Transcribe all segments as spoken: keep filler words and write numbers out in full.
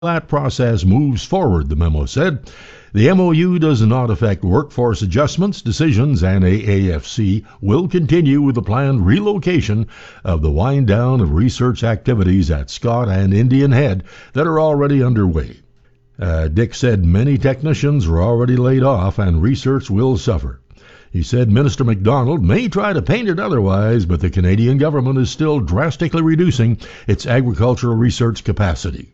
that process moves forward, the memo said. The M O U does not affect workforce adjustments decisions, and A A F C will continue with the planned relocation of the wind down of research activities at Scott and Indian Head that are already underway. Uh, Dick said many technicians were already laid off and research will suffer. He said Minister MacDonald may try to paint it otherwise, but the Canadian government is still drastically reducing its agricultural research capacity.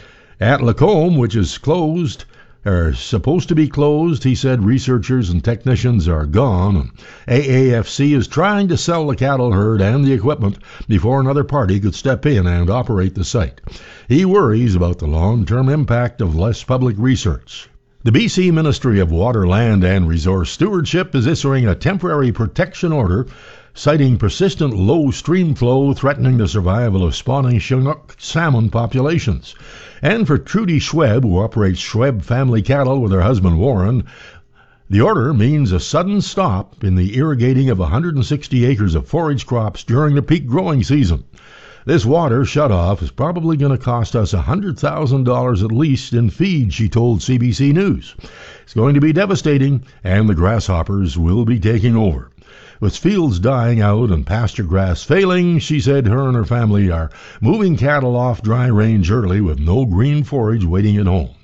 At Lacombe, which is closed, are supposed to be closed, he said researchers and technicians are gone. A A F C is trying to sell the cattle herd and the equipment before another party could step in and operate the site. He worries about the long-term impact of less public research. The B C Ministry of Water, Land and Resource Stewardship is issuing a temporary protection order citing persistent low stream flow threatening the survival of spawning Chinook salmon populations. And for Trudy Schweb, who operates Schweb Family Cattle with her husband Warren, the order means a sudden stop in the irrigating of one hundred sixty acres of forage crops during the peak growing season. This water shutoff is probably going to cost us one hundred thousand dollars at least in feed, she told C B C News. It's going to be devastating, and the grasshoppers will be taking over. With fields dying out and pasture grass failing, she said her and her family are moving cattle off dry range early with no green forage waiting at home.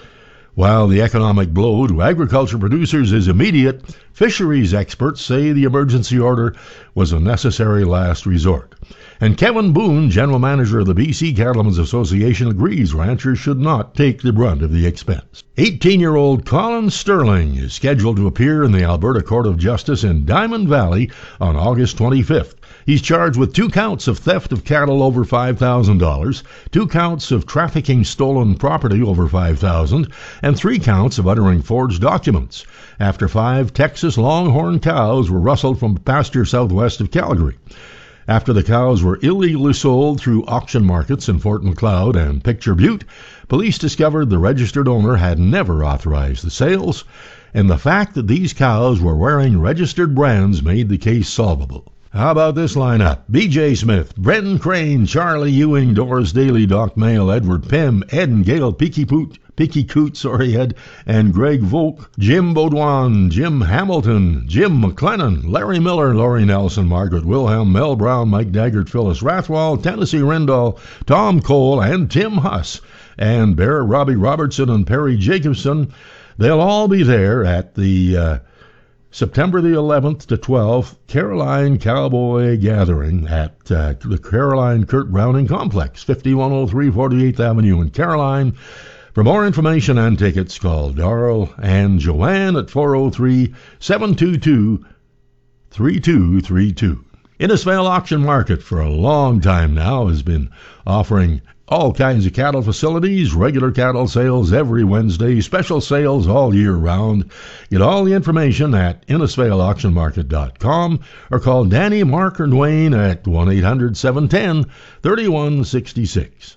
While the economic blow to agriculture producers is immediate, fisheries experts say the emergency order was a necessary last resort. And Kevin Boone, general manager of the B C Cattlemen's Association, agrees ranchers should not take the brunt of the expense. eighteen-year-old Colin Sterling is scheduled to appear in the Alberta Court of Justice in Diamond Valley on August twenty-fifth. He's charged with two counts of theft of cattle over five thousand dollars, two counts of trafficking stolen property over five thousand dollars, and three counts of uttering forged documents after five Texas Longhorn cows were rustled from pasture southwest of Calgary. After the cows were illegally sold through auction markets in Fort Macleod and Picture Butte, police discovered the registered owner had never authorized the sales, and the fact that these cows were wearing registered brands made the case solvable. How about this lineup? B J Smith, Brendan Crane, Charlie Ewing, Doris Daly, Doc Mayle, Edward Pym, Ed and Gail Picky Poot, Picky Coot, sorry, Ed, and Greg Volk, Jim Baudouin, Jim Hamilton, Jim McLennan, Larry Miller, Laurie Nelson, Margaret Wilhelm, Mel Brown, Mike Daggert, Phyllis Rathwall, Tennessee Rendall, Tom Cole, and Tim Huss, and Bear, Robbie Robertson, and Perry Jacobson. They'll all be there at the uh, September the eleventh to twelfth Caroline Cowboy Gathering at uh, the Caroline Kurt Browning Complex, fifty-one oh three forty-eighth Avenue in Caroline. For more information and tickets, call Darrell and Joanne at four oh three, seven two two, three two three two. Innisfail Auction Market for a long time now has been offering all kinds of cattle facilities, regular cattle sales every Wednesday, special sales all year round. Get all the information at innisfail auction market dot com or call Danny, Mark, or Dwayne at one eight hundred, seven one zero, three one six six.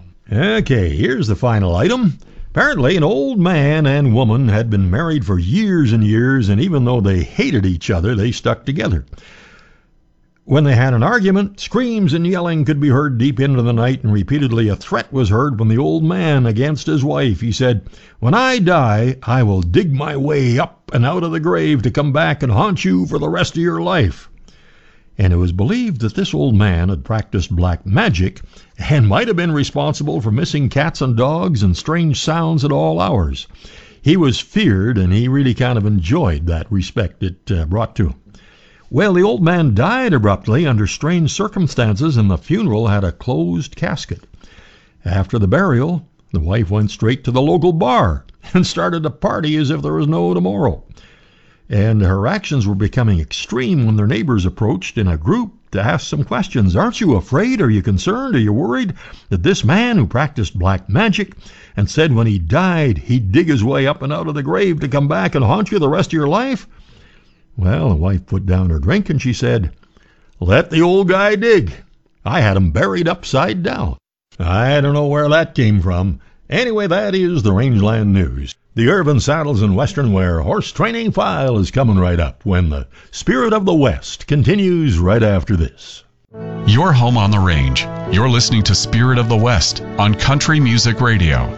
Okay, here's the final item. Apparently, an old man and woman had been married for years and years, and even though they hated each other, they stuck together. When they had an argument, screams and yelling could be heard deep into the night, and repeatedly a threat was heard from the old man against his wife. He said, "When I die, I will dig my way up and out of the grave to come back and haunt you for the rest of your life." And it was believed that this old man had practiced black magic and might have been responsible for missing cats and dogs and strange sounds at all hours. He was feared, and he really kind of enjoyed that respect it uh, brought to him. Well, the old man died abruptly under strange circumstances, and the funeral had a closed casket. After the burial, the wife went straight to the local bar and started a party as if there was no tomorrow. And her actions were becoming extreme when their neighbors approached in a group to ask some questions. "Aren't you afraid? Are you concerned? Are you worried that this man who practiced black magic and said when he died he'd dig his way up and out of the grave to come back and haunt you the rest of your life?" Well, the wife put down her drink and she said, "Let the old guy dig. I had him buried upside down." I don't know where that came from. Anyway, that is the Rangeland News. The Irvin Saddles and Western Wear Horse Training File is coming right up when the Spirit of the West continues right after this. Your home on the range. You're listening to Spirit of the West on Country Music Radio.